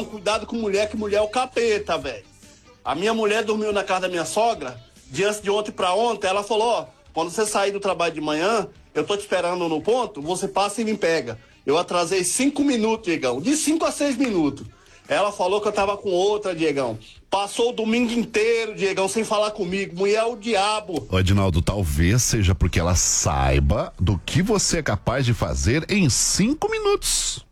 Cuidado com mulher, que mulher é o capeta, velho. A minha mulher dormiu na casa da minha sogra, de ontem pra ontem, ela falou, ó, quando você sair do trabalho de manhã, eu tô te esperando no ponto, você passa e me pega. Eu atrasei 5 minutos, Diegão, de 5 a 6 minutos. Ela falou que eu tava com outra, Diegão. Passou o domingo inteiro, Diegão, sem falar comigo. Mulher é o diabo. Ô, Edinaldo, talvez seja porque ela saiba do que você é capaz de fazer em 5 minutos.